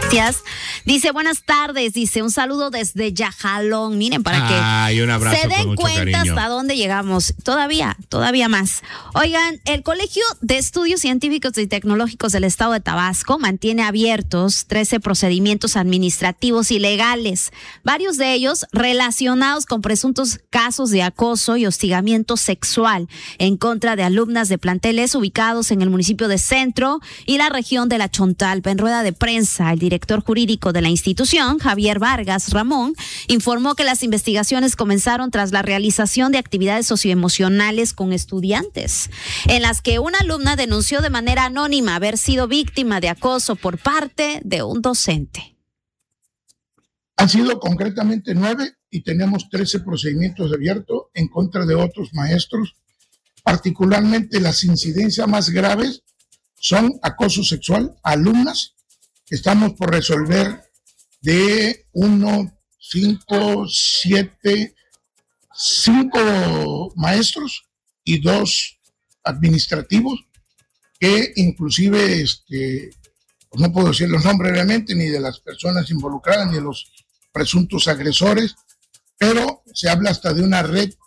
Noticias. Dice, buenas tardes, dice, un saludo desde Yajalón. Miren, para que un abrazo se den con mucho cuenta cariño. hasta dónde llegamos. Todavía más. Oigan, el Colegio de Estudios Científicos y Tecnológicos del Estado de Tabasco mantiene abiertos 13 procedimientos administrativos y legales, varios de ellos relacionados con presuntos casos de acoso y hostigamiento sexual en contra de alumnas de planteles ubicados en el municipio de Centro y la región de La Chontalpa. En rueda de prensa, el director jurídico de la institución, Javier Vargas Ramón, informó que las investigaciones comenzaron tras la realización de actividades socioemocionales con estudiantes, en las que una alumna denunció de manera anónima haber sido víctima de acoso por parte de un docente. Han sido concretamente 9 y tenemos 13 procedimientos abiertos en contra de otros maestros. Particularmente las incidencias más graves son acoso sexual a alumnas. Estamos por resolver de 5 maestros y 2 administrativos, que inclusive no puedo decir los nombres realmente, ni de las personas involucradas, ni de los presuntos agresores, pero se habla hasta de una red